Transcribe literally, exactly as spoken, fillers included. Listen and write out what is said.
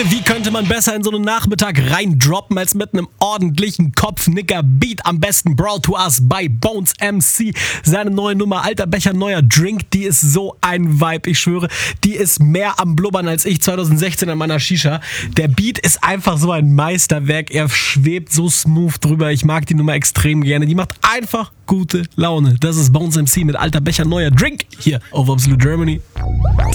Wie könnte man besser in so einen Nachmittag reindroppen als mit einem ordentlichen Kopfnicker-Beat? Am besten Brawl to Us bei Bones M C. Seine neue Nummer, alter Becher, neuer Drink, die ist so ein Vibe, ich schwöre. Die ist mehr am Blubbern als ich zwanzig sechzehn an meiner Shisha. Der Beat ist einfach so ein Meisterwerk. Er schwebt so smooth drüber. Ich mag die Nummer extrem gerne. Die macht einfach gute Laune. Das ist Bones M C mit alter Becher, neuer Drink hier auf Absolute Germany.